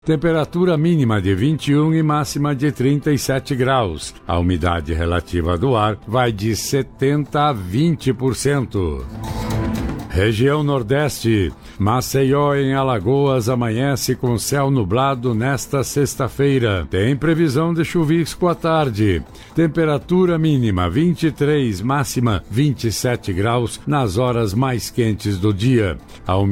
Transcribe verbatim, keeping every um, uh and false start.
Temperatura mínima de vinte e um e máxima de trinta e sete graus. A umidade relativa do ar vai de setenta a vinte por cento. Região Nordeste. Maceió, em Alagoas, amanhece com céu nublado nesta sexta-feira. Tem previsão de chuvisco à tarde. Temperatura mínima vinte e três, máxima vinte e sete graus nas horas mais quentes do dia. A